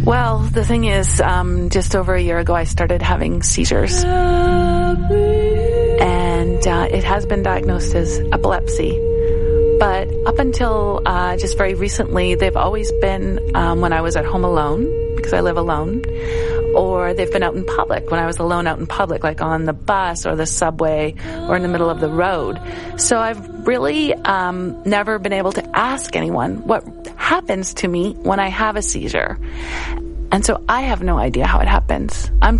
Well, the thing is, just over a year ago, I started having seizures. And it has been diagnosed as epilepsy. But up until just very recently, they've always been when I was at home alone, because I live alone, or they've been out in public, when I was alone out in public, like on the bus or the subway or in the middle of the road. So I've really never been able to ask anyone what happens to me when I have a seizure. And so I have no idea how it happens. I'm